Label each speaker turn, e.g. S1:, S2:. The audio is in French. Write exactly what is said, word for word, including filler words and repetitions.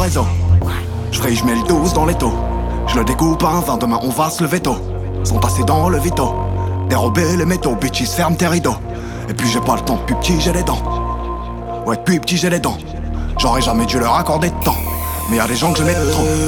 S1: réseau. Je je mets le douze dans les taux. Je le découpe à un vingt, demain on va se lever tôt. Sont passés dans le vito. Dérober les métaux, bitches ferme tes rideaux. Et puis j'ai pas le temps, depuis petit j'ai les dents. Ouais, depuis petit j'ai les dents. J'aurais jamais dû leur accorder de temps. Mais y'a des gens que je mets trop.